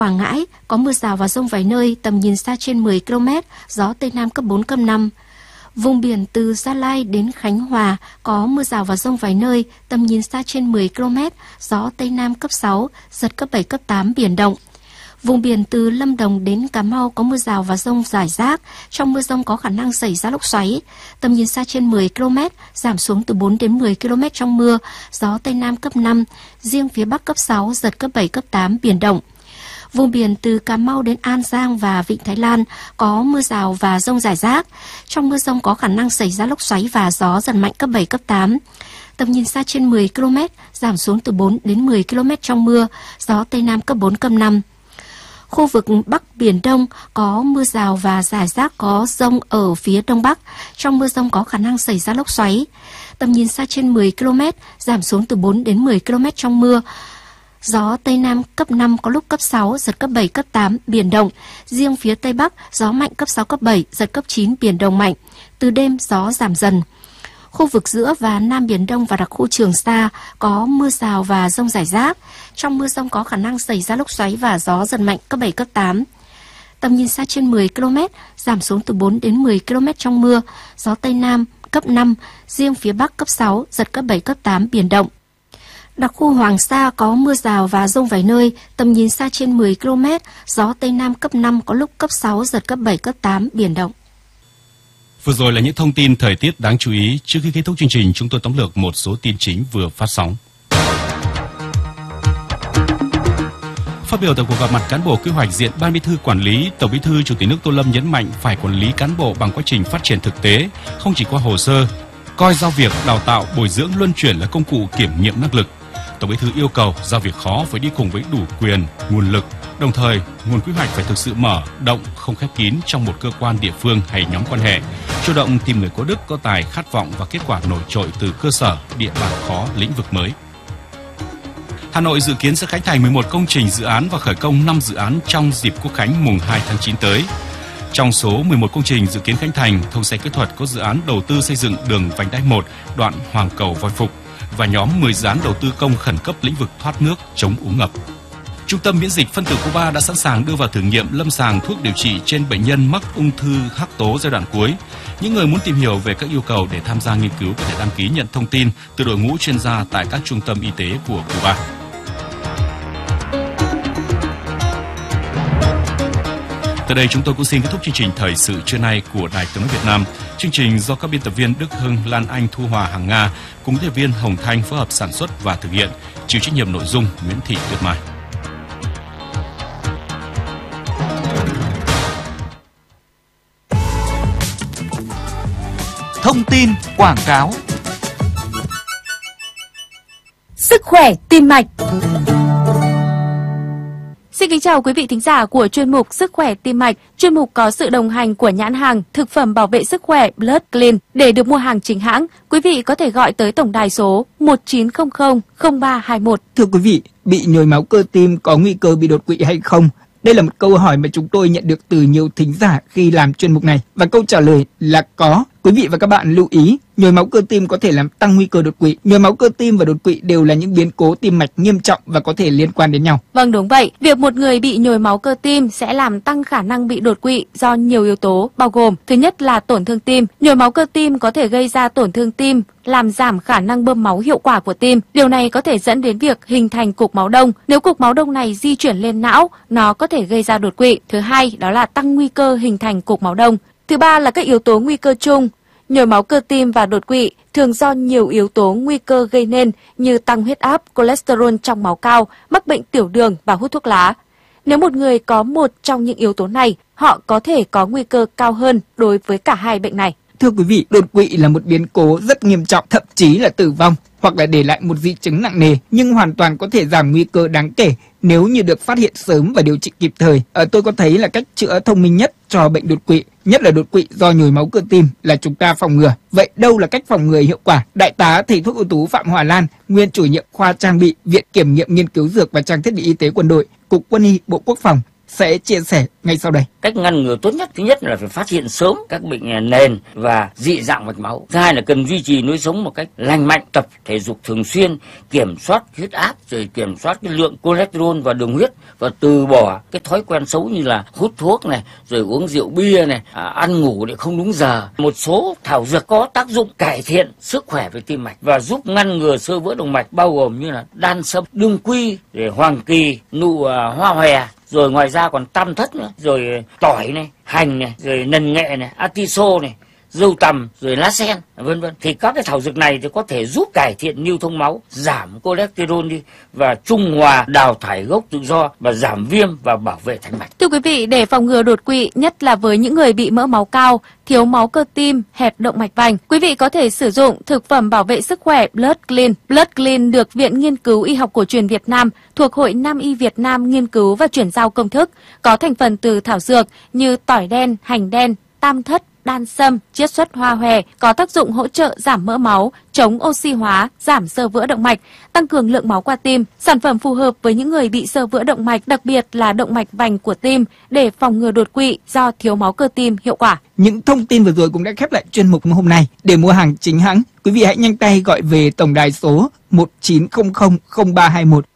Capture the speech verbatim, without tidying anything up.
Quảng Ngãi có mưa rào và dông vài nơi, tầm nhìn xa trên mười ki lô mét, gió Tây Nam cấp bốn, cấp năm. Vùng biển từ Gia Lai đến Khánh Hòa có mưa rào và dông vài nơi, tầm nhìn xa trên mười ki lô mét, gió Tây Nam cấp sáu, giật cấp bảy, cấp tám, biển động. Vùng biển từ Lâm Đồng đến Cà Mau có mưa rào và dông rải rác, trong mưa dông có khả năng xảy ra lốc xoáy, tầm nhìn xa trên mười ki lô mét, giảm xuống từ bốn đến mười ki lô mét trong mưa, gió Tây Nam cấp năm, riêng phía Bắc cấp sáu, giật cấp bảy, cấp tám, biển động. Vùng biển từ Cà Mau đến An Giang và Vịnh Thái Lan có mưa rào và dông rải rác. Trong mưa dông có khả năng xảy ra lốc xoáy và gió giật mạnh cấp bảy, cấp tám. Tầm nhìn xa trên mười ki lô mét, giảm xuống từ bốn đến mười ki lô mét trong mưa, gió Tây Nam cấp bốn, cấp năm. Khu vực Bắc Biển Đông có mưa rào và rải rác có dông ở phía Đông Bắc. Trong mưa dông có khả năng xảy ra lốc xoáy. Tầm nhìn xa trên mười ki lô mét, giảm xuống từ bốn đến mười ki lô mét trong mưa. Gió Tây Nam cấp năm, có lúc cấp sáu, giật cấp bảy, cấp tám, biển động. Riêng phía Tây Bắc, gió mạnh cấp sáu, cấp bảy, giật cấp chín, biển động mạnh. Từ đêm, gió giảm dần. Khu vực giữa và Nam Biển Đông và đặc khu Trường Sa có mưa rào và dông rải rác. Trong mưa dông có khả năng xảy ra lốc xoáy và gió giật mạnh cấp bảy, cấp tám. Tầm nhìn xa trên mười ki lô mét, giảm xuống từ bốn đến mười ki lô mét trong mưa. Gió Tây Nam cấp năm, riêng phía Bắc cấp sáu, giật cấp bảy, cấp tám, biển động. Đặc khu Hoàng Sa có mưa rào và dông vài nơi, tầm nhìn xa trên mười ki lô mét, gió Tây Nam cấp năm, có lúc cấp sáu, giật cấp bảy, cấp tám, biển động. Vừa rồi là những thông tin thời tiết đáng chú ý. Trước khi kết thúc chương trình, chúng tôi tóm lược một số tin chính vừa phát sóng. Phát biểu tại cuộc gặp mặt cán bộ quy hoạch diện Ban Bí thư quản lý, Tổng Bí thư Chủ tịch nước Tô Lâm nhấn mạnh phải quản lý cán bộ bằng quá trình phát triển thực tế, không chỉ qua hồ sơ, coi giao việc đào tạo, bồi dưỡng, luân chuyển là công cụ kiểm nghiệm năng lực. Tổng Bí thư yêu cầu giao việc khó phải đi cùng với đủ quyền, nguồn lực. Đồng thời, nguồn quy hoạch phải thực sự mở, động, không khép kín trong một cơ quan, địa phương hay nhóm quan hệ. Chủ động tìm người có đức, có tài, khát vọng và kết quả nổi trội từ cơ sở, địa bàn khó, lĩnh vực mới. Hà Nội dự kiến sẽ khánh thành mười một công trình dự án và khởi công năm dự án trong dịp Quốc khánh mùng hai tháng chín tới. Trong số mười một công trình dự kiến khánh thành, thông xe kỹ thuật có dự án đầu tư xây dựng đường vành đai một, đoạn Hoàng Cầu Voi Phục và nhóm mười dự án đầu tư công khẩn cấp lĩnh vực thoát nước, chống úng ngập. Trung tâm miễn dịch phân tử Cuba đã sẵn sàng đưa vào thử nghiệm lâm sàng thuốc điều trị trên bệnh nhân mắc ung thư hắc tố giai đoạn cuối. Những người muốn tìm hiểu về các yêu cầu để tham gia nghiên cứu có thể đăng ký nhận thông tin từ đội ngũ chuyên gia tại các trung tâm y tế của Cuba. Từ đây chúng tôi cũng xin kết thúc chương trình thời sự trưa nay của Đài Tiếng nói Việt Nam. Chương trình do các biên tập viên Đức Hưng, Lan Anh, Thu Hòa, Hằng Nga cùng biên tập viên Hồng Thanh phối hợp sản xuất và thực hiện, chịu trách nhiệm nội dung Nguyễn Thị Tuyết Mai. Thông tin quảng cáo. Sức khỏe tim mạch. Xin kính chào quý vị thính giả của chuyên mục Sức khỏe tim mạch. Chuyên mục có sự đồng hành của nhãn hàng thực phẩm bảo vệ sức khỏe Blood Clean. Để được mua hàng chính hãng, quý vị có thể gọi tới tổng đài số một chín không không không ba hai mốt. Thưa quý vị, bị nhồi máu cơ tim có nguy cơ bị đột quỵ hay không? Đây là một câu hỏi mà chúng tôi nhận được từ nhiều thính giả khi làm chuyên mục này. Và câu trả lời là có. Quý vị và các bạn lưu ý, nhồi máu cơ tim có thể làm tăng nguy cơ đột quỵ. Nhồi máu cơ tim và đột quỵ đều là những biến cố tim mạch nghiêm trọng và có thể liên quan đến nhau. Vâng, đúng vậy. Việc một người bị nhồi máu cơ tim sẽ làm tăng khả năng bị đột quỵ do nhiều yếu tố, bao gồm thứ nhất là tổn thương tim. Nhồi máu cơ tim có thể gây ra tổn thương tim, làm giảm khả năng bơm máu hiệu quả của tim. Điều này có thể dẫn đến việc hình thành cục máu đông. Nếu cục máu đông này di chuyển lên não, nó có thể gây ra đột quỵ. Thứ hai, đó là tăng nguy cơ hình thành cục máu đông. Thứ ba là các yếu tố nguy cơ chung. Nhồi máu cơ tim và đột quỵ thường do nhiều yếu tố nguy cơ gây nên như tăng huyết áp, cholesterol trong máu cao, mắc bệnh tiểu đường và hút thuốc lá. Nếu một người có một trong những yếu tố này, họ có thể có nguy cơ cao hơn đối với cả hai bệnh này. Thưa quý vị, đột quỵ là một biến cố rất nghiêm trọng, thậm chí là tử vong, hoặc là để lại một di chứng nặng nề, nhưng hoàn toàn có thể giảm nguy cơ đáng kể nếu như được phát hiện sớm và điều trị kịp thời. À, tôi có thấy là cách chữa thông minh nhất cho bệnh đột quỵ, nhất là đột quỵ do nhồi máu cơ tim, là chúng ta phòng ngừa. Vậy đâu là cách phòng ngừa hiệu quả? Đại tá thầy thuốc ưu tú Phạm Hòa Lan, nguyên chủ nhiệm khoa trang bị, Viện Kiểm nghiệm Nghiên cứu Dược và Trang thiết bị Y tế Quân đội, Cục Quân y Bộ Quốc phòng, sẽ chia sẻ ngay sau đây. Cách ngăn ngừa tốt nhất, thứ nhất là phải phát hiện sớm các bệnh nền và dị dạng mạch máu. Thứ hai là cần duy trì lối sống một cách lành mạnh, tập thể dục thường xuyên, kiểm soát huyết áp, rồi kiểm soát cái lượng cholesterol và đường huyết, và từ bỏ cái thói quen xấu như là hút thuốc này, rồi uống rượu bia này, à, ăn ngủ để không đúng giờ. Một số thảo dược có tác dụng cải thiện sức khỏe về tim mạch và giúp ngăn ngừa xơ vữa động mạch, bao gồm như là đan sâm, đương quy, rồi hoàng kỳ, nụ à, hoa hòe. Rồi ngoài ra còn tam thất nữa, rồi tỏi này, hành này, rồi nần nghệ này, atiso này, dâu tằm, rồi lá sen, vân vân. Thì các cái thảo dược này thì có thể giúp cải thiện lưu thông máu, giảm cholesterol đi và trung hòa đào thải gốc tự do và giảm viêm và bảo vệ thành mạch. Thưa quý vị, để phòng ngừa đột quỵ, nhất là với những người bị mỡ máu cao, thiếu máu cơ tim, hẹp động mạch vành, quý vị có thể sử dụng thực phẩm bảo vệ sức khỏe Blood Clean. Blood Clean được Viện Nghiên cứu Y học cổ truyền Việt Nam thuộc Hội Nam y Việt Nam nghiên cứu và chuyển giao công thức, có thành phần từ thảo dược như tỏi đen, hành đen, tam thất, đan sâm, chiết xuất hoa hòe, có tác dụng hỗ trợ giảm mỡ máu, chống oxy hóa, giảm xơ vữa động mạch, tăng cường lượng máu qua tim. Sản phẩm phù hợp với những người bị xơ vữa động mạch, đặc biệt là động mạch vành của tim, để phòng ngừa đột quỵ do thiếu máu cơ tim hiệu quả. Những thông tin vừa rồi cũng đã khép lại chuyên mục hôm nay. Để mua hàng chính hãng, quý vị hãy nhanh tay gọi về tổng đài số một chín không không không ba hai một